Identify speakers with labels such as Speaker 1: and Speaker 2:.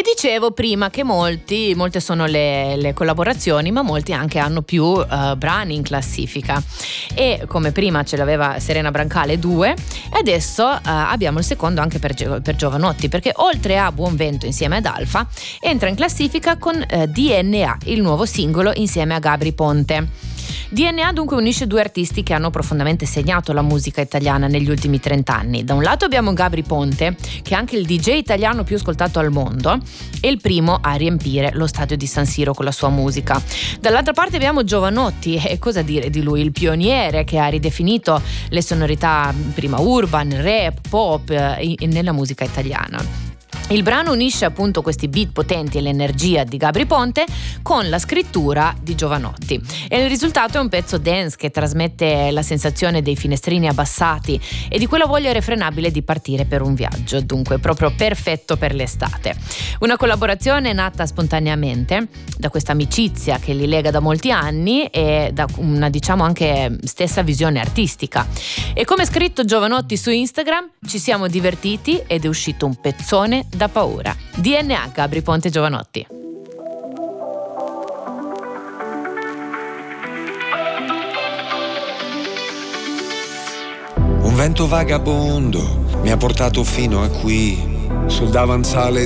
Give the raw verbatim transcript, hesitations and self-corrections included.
Speaker 1: dicevo prima che molti, molte sono le, le collaborazioni, ma molti anche hanno più uh, brani in classifica. E come prima ce l'aveva Serena Brancale due, e adesso uh, abbiamo il secondo anche per, per Jovanotti, perché oltre a Buon Vento insieme ad Alfa, entra in classifica con uh, D N A, il nuovo singolo insieme a Gabry Ponte. D N A dunque unisce due artisti che hanno profondamente segnato la musica italiana negli ultimi trent'anni. Da un lato abbiamo Gabry Ponte, che è anche il D J italiano più ascoltato al mondo e il primo a riempire lo stadio di San Siro con la sua musica. Dall'altra parte abbiamo Jovanotti, e cosa dire di lui, il pioniere che ha ridefinito le sonorità prima urban, rap, pop eh, nella musica italiana. Il brano unisce appunto questi beat potenti e l'energia di Gabry Ponte con la scrittura di Jovanotti, e il risultato è un pezzo dance che trasmette la sensazione dei finestrini abbassati e di quella voglia irrefrenabile di partire per un viaggio, dunque proprio perfetto per l'estate. Una collaborazione nata spontaneamente da questa amicizia che li lega da molti anni e da una, diciamo, anche stessa visione artistica. E come ha scritto Jovanotti su Instagram, ci siamo divertiti ed è uscito un pezzone da paura. D N A, Gabry Ponte, Jovanotti.
Speaker 2: Un vento vagabondo mi ha portato fino a qui, sul davanzale